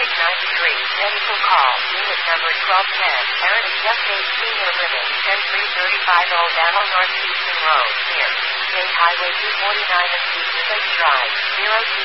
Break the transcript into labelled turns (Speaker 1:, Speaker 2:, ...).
Speaker 1: Medical call, unit number 1210, Aaron and Jeff Day Senior Living, 10335 Old Ammo North Houston Road, near State Highway 249 and Houston Drive, 0